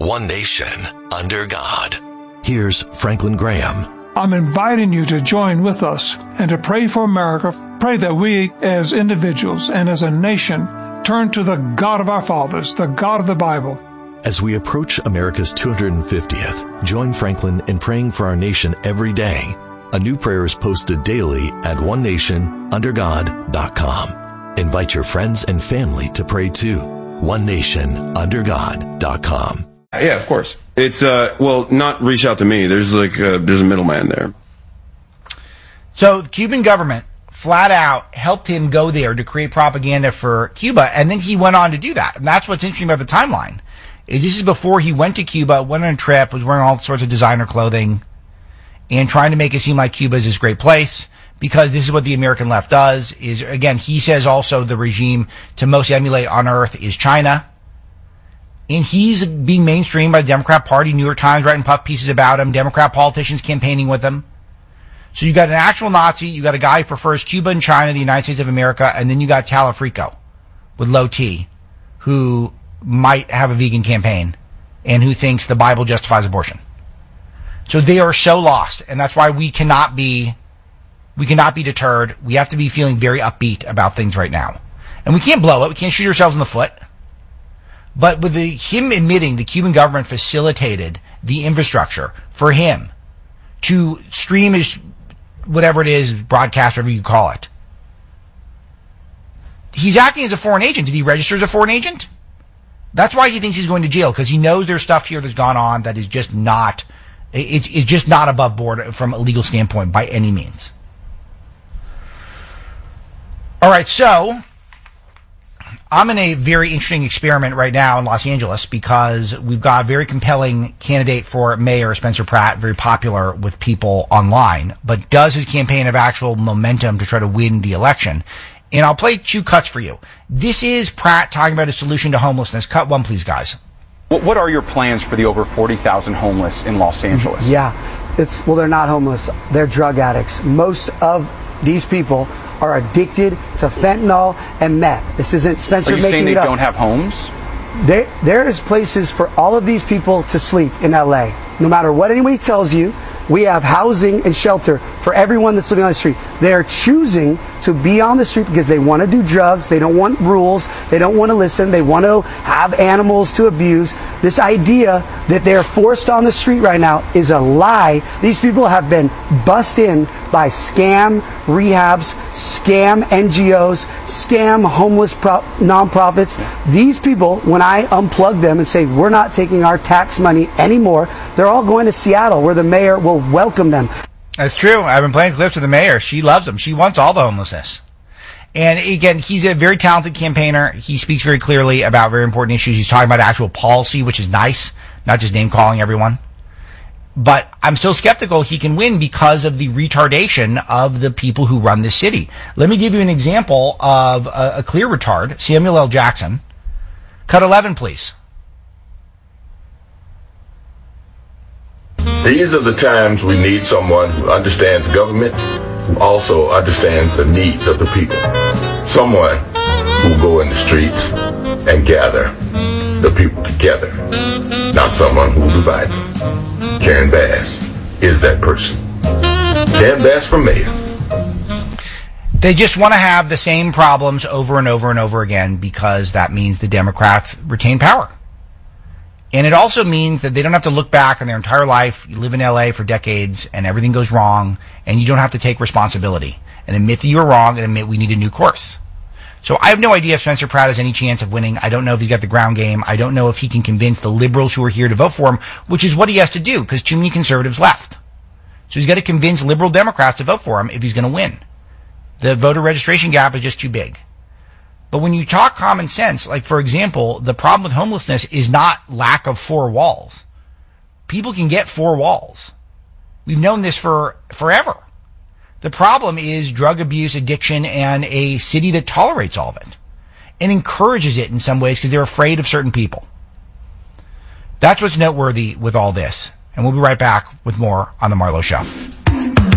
one nation, under God. Here's Franklin Graham. I'm inviting you to join with us and to pray for America. Pray that we as individuals and as a nation turn to the God of our fathers, the God of the Bible. As we approach America's 250th, join Franklin in praying for our nation every day. A new prayer is posted daily at onenationundergod.com. Invite your friends and family to pray too. onenationundergod.com. Yeah, of course. It's, not reach out to me. There's a middleman there. So the Cuban government flat out helped him go there to create propaganda for Cuba, and then he went on to do that. And that's what's interesting about the timeline. This is before he went to Cuba, went on a trip, was wearing all sorts of designer clothing, and trying to make it seem like Cuba is this great place, because this is what the American left does, is, again, he says also the regime to most emulate on earth is China. And he's being mainstreamed by the Democrat Party, New York Times writing puff pieces about him, Democrat politicians campaigning with him. So you got an actual Nazi, you got a guy who prefers Cuba and China, the United States of America, and then you got Talafrico with low T, who might have a vegan campaign and who thinks the Bible justifies abortion. So they are so lost, and that's why we cannot be deterred. We have to be feeling very upbeat about things right now. And we can't blow it. We can't shoot ourselves in the foot. But with him admitting the Cuban government facilitated the infrastructure for him to stream his, whatever it is, broadcast, whatever you call it. He's acting as a foreign agent. Did he register as a foreign agent? That's why he thinks he's going to jail, because he knows there's stuff here that's gone on that is just not, it's just not above board from a legal standpoint by any means. All right, so I'm in a very interesting experiment right now in Los Angeles because we've got a very compelling candidate for mayor, Spencer Pratt, very popular with people online, but does his campaign have actual momentum to try to win the election? And I'll play 2 cuts for you. This is Pratt talking about a solution to homelessness. Cut 1, please, guys. What are your plans for the over 40,000 homeless in Los Angeles? Yeah, they're not homeless. They're drug addicts. Most of these people are addicted to fentanyl and meth. This isn't Spencer making it up. Are you saying they don't have homes? There is places for all of these people to sleep in L.A. No matter what anybody tells you, we have housing and shelter for everyone that's living on the street. They're choosing to be on the street because they want to do drugs. They don't want rules. They don't want to listen. They want to have animals to abuse. This idea that they're forced on the street right now is a lie. These people have been bussed in by scam rehabs, scam NGOs, scam homeless nonprofits. These people, when I unplug them and say, we're not taking our tax money anymore, they're all going to Seattle where the mayor will welcome them. That's true. I've been playing clips of the mayor. She loves them. She wants all the homelessness. And again, he's a very talented campaigner. He speaks very clearly about very important issues. He's talking about actual policy, which is nice, not just name calling everyone. But I'm still skeptical he can win because of the retardation of the people who run this city. Let me give you an example of a clear retard, Samuel L. Jackson. Cut 11, please. These are the times we need someone who understands government, who also understands the needs of the people. Someone who will go in the streets and gather the people together, not someone who will divide them. Karen Bass is that person. Karen Bass for mayor. They just want to have the same problems over and over and over again because that means the Democrats retain power. And it also means that they don't have to look back on their entire life. You live in LA for decades and everything goes wrong and you don't have to take responsibility and admit that you were wrong and admit we need a new course. So I have no idea if Spencer Pratt has any chance of winning. I don't know if he's got the ground game. I don't know if he can convince the liberals who are here to vote for him, which is what he has to do because too many conservatives left. So he's got to convince liberal Democrats to vote for him if he's going to win. The voter registration gap is just too big. But when you talk common sense, like, for example, the problem with homelessness is not lack of 4 walls. People can get 4 walls. We've known this for forever. The problem is drug abuse, addiction, and a city that tolerates all of it and encourages it in some ways because they're afraid of certain people. That's what's noteworthy with all this. And we'll be right back with more on The Marlowe Show.